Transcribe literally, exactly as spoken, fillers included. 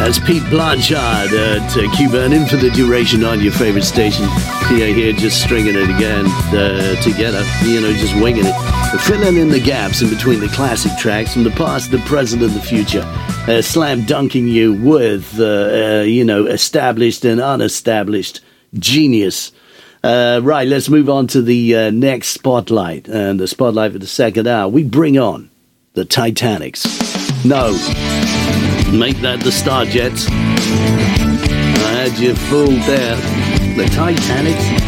That's Pete Blanchard at uh, Cuba and In for the Duration on your favorite station. Yeah, here, just stringing it again uh, together, you know, just winging it. Filling in the gaps in between the classic tracks from the past, the present, and the future. Uh, slam dunking you with, uh, uh, you know, established and unestablished genius. Uh, right, let's move on to the uh, next spotlight. And the spotlight for the second hour, we bring on the Titanics. No, make that the Starjets. I had you fooled there. The Titanics.